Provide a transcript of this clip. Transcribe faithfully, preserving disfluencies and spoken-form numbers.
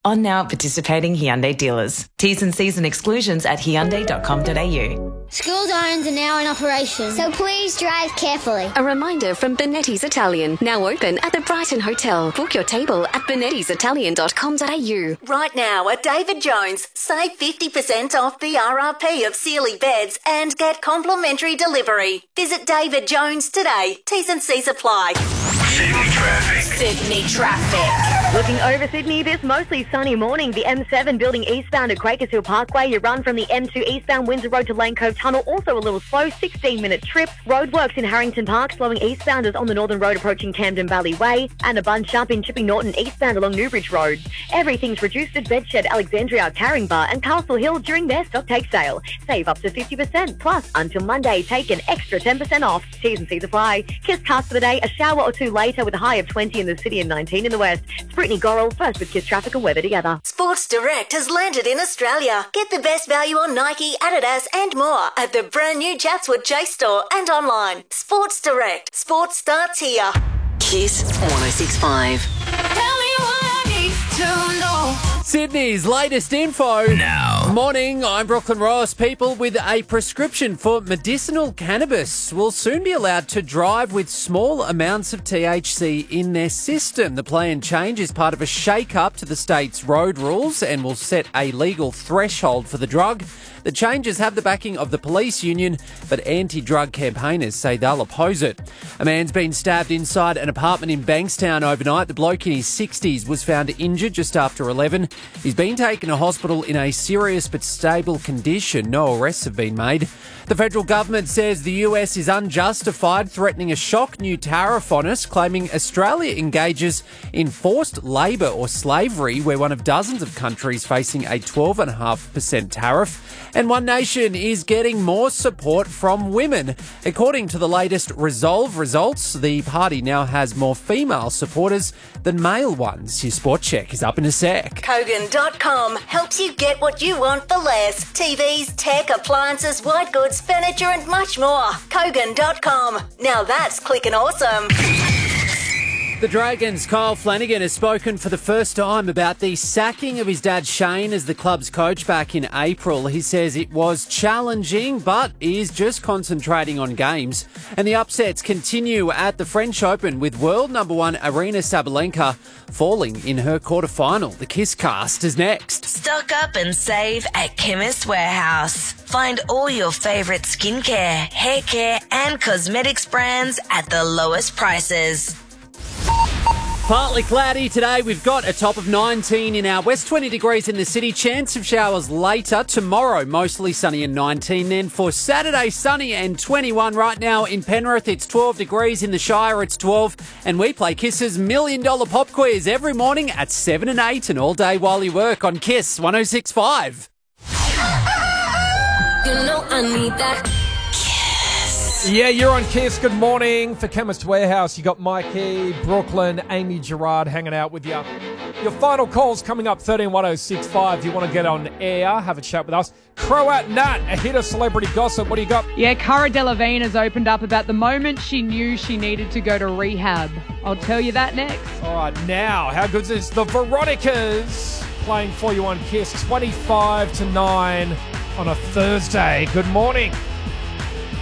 on now at participating Hyundai dealers. T's and C's and exclusions at hyundai dot com dot a u. School zones are now in operation, so please drive carefully. A reminder from Benetti's Italian, now open at the Brighton Hotel. Book your table at benettis italian dot com dot a u. Right now at David Jones, save fifty percent off the R R P of Sealy beds and get complimentary delivery. Visit David Jones today. T's and C's apply. Sydney traffic. Sydney traffic. Looking over Sydney, this mostly sunny morning. The M seven building eastbound at Quakers Hill Parkway. You run from the M two eastbound Windsor Road to Lane Cove Tunnel. Also a little slow, sixteen minute trip. Roadworks in Harrington Park, slowing eastbounders on the Northern Road approaching Camden Valley Way. And a bunch up in Chipping Norton eastbound along Newbridge Road. Everything's reduced at Bedshed, Alexandria, Caringbah and Castle Hill during their stock take sale. Save up to fifty percent. Plus, until Monday, take an extra ten percent off. T's and C's apply. Kiss cast for the day. A shower or two later with a high of twenty in the city and nineteen in the west. It's Brittany Gorrell, first with Kiss Traffic and weather together. Sports Direct has landed in Australia. Get the best value on Nike, Adidas and more at the brand new Chatswood Chase store and online. Sports Direct. Sports starts here. Kiss one oh six point five. Tell me what I need to know. Sydney's latest info. Now. Morning, I'm Brooklyn Ross. People with a prescription for medicinal cannabis will soon be allowed to drive with small amounts of T H C in their system. The planned change is part of a shake-up to the state's road rules and will set a legal threshold for the drug. The changes have the backing of the police union, but anti-drug campaigners say they'll oppose it. A man's been stabbed inside an apartment in Bankstown overnight. The bloke in his sixties was found injured just after eleven. He's been taken to hospital in a serious but stable condition. No arrests have been made. The federal government says the U S is unjustified, threatening a shock new tariff on us, claiming Australia engages in forced labour or slavery. We're one of dozens of countries facing a twelve point five percent tariff. And One Nation is getting more support from women. According to the latest Resolve results, the party now has more female supporters than male ones. Your sport check is up in a sec. Kogan dot com helps you get what you want for less. T Vs, tech, appliances, white goods, furniture and much more. Kogan dot com. Now that's clicking awesome. The Dragons' Kyle Flanagan has spoken for the first time about the sacking of his dad Shane as the club's coach back in April. He says it was challenging, but is just concentrating on games. And the upsets continue at the French Open with world number one Aryna Sabalenka falling in her quarterfinal. The Kiss Cast is next. Stock up and save at Chemist Warehouse. Find all your favourite skincare, hair care and cosmetics brands at the lowest prices. Partly cloudy today. We've got a top of nineteen in our west, twenty degrees in the city. Chance of showers later. Tomorrow, mostly sunny and nineteen. Then for Saturday, sunny and twenty-one. Right now in Penrith, it's twelve degrees. In the Shire, it's twelve. And we play Kiss's Million Dollar Pop Quiz every morning at seven and eight and all day while you work on Kiss one oh six point five. You know I need that. Yeah, you're on Kiss. Good morning. For Chemist Warehouse, you got Mikey, Brooklyn, Amy Gerard hanging out with you. Your final call's coming up, thirteen one oh six five. If you want to get on air, have a chat with us. Croat Nat, a hit of celebrity gossip. What do you got? Yeah, Cara Delevingne has opened up about the moment she knew she needed to go to rehab. I'll tell you that next. All right, now, how good is this? The Veronicas playing for you on Kiss, twenty-five to nine on a Thursday. Good morning.